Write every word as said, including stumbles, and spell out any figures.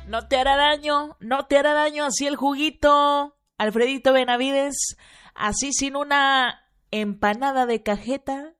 No te hará daño, no te hará daño así el juguito, Alfredito Benavides, así sin una empanada de cajeta,